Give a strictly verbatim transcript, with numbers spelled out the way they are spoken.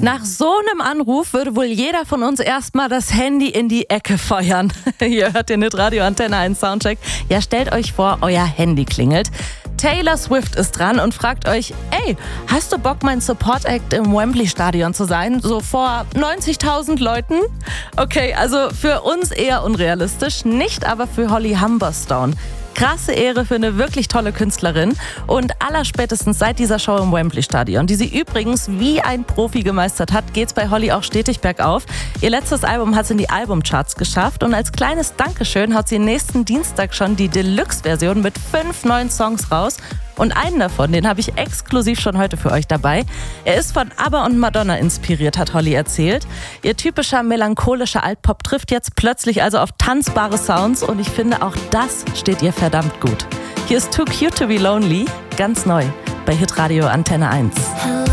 Nach so einem Anruf würde wohl jeder von uns erstmal das Handy in die Ecke feuern. Ihr hört den Hitradio Antenne eins Soundcheck. Ja, stellt euch vor, euer Handy klingelt. Taylor Swift ist dran und fragt euch, ey, hast du Bock, mein Support-Act im Wembley-Stadion zu sein? So vor neunzigtausend Leuten? Okay, also für uns eher unrealistisch, nicht aber für Holly Humberstone. Krasse Ehre für eine wirklich tolle Künstlerin und allerspätestens seit dieser Show im Wembley-Stadion, die sie übrigens wie ein Profi gemeistert hat, geht's bei Holly auch stetig bergauf. Ihr letztes Album hat es in die Albumcharts geschafft und als kleines Dankeschön haut sie nächsten Dienstag schon die Deluxe-Version mit fünf neuen Songs raus. Und einen davon, den habe ich exklusiv schon heute für euch dabei. Er ist von ABBA und Madonna inspiriert, hat Holly erzählt. Ihr typischer melancholischer Altpop trifft jetzt plötzlich also auf tanzbare Sounds und ich finde, auch das steht ihr verdammt gut. Hier ist Too Cute to be Lonely, ganz neu bei Hitradio Antenne eins.